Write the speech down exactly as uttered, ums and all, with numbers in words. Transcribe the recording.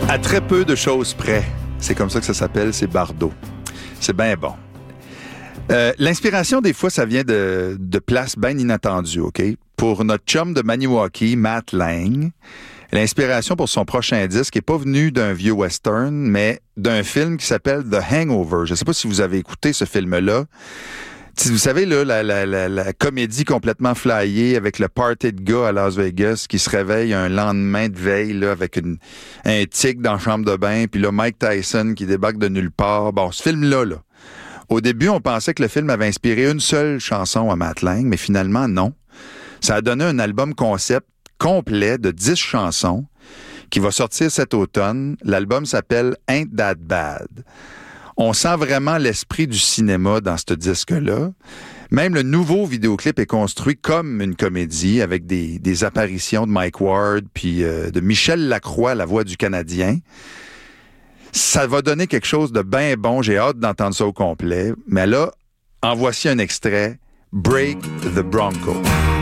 À très peu de choses près. C'est comme ça que ça s'appelle, c'est Bardot. C'est bien bon. Euh, l'inspiration, des fois, ça vient de, de places bien inattendues, OK? Pour notre chum de Maniwaki, Matt Lang, l'inspiration pour son prochain disque n'est pas venue d'un vieux western, mais d'un film qui s'appelle The Hangover. Je ne sais pas si vous avez écouté ce film-là. Vous savez, là, la, la, la, la comédie complètement flyée avec le party de gars à Las Vegas qui se réveille un lendemain de veille là, avec une, un tic dans la chambre de bain, puis là, Mike Tyson qui débarque de nulle part. Bon, ce film-là, là, au début, on pensait que le film avait inspiré une seule chanson à Matt Lang, mais finalement, non. Ça a donné un album concept complet de dix chansons qui va sortir cet automne. L'album s'appelle Ain't That Bad. On sent vraiment l'esprit du cinéma dans ce disque-là. Même le nouveau vidéoclip est construit comme une comédie avec des, des apparitions de Mike Ward puis euh, de Michel Lacroix, la voix du Canadien. Ça va donner quelque chose de bien bon. J'ai hâte d'entendre ça au complet. Mais là, en voici un extrait. Break the Bronco.